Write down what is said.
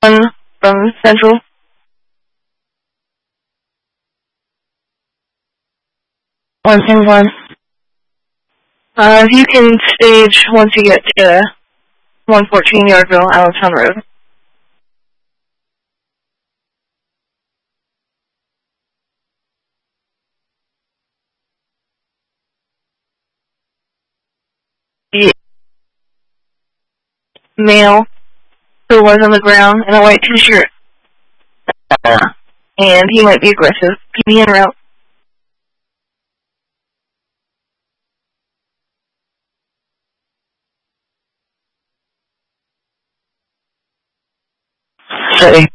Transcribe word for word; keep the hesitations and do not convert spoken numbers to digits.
One from Central. One ten one. Uh, if you can stage once you get to one fourteen Yardville, Allentown Road. The male who was on the ground in a white t-shirt. Uh, and he might be aggressive. P D en route. City.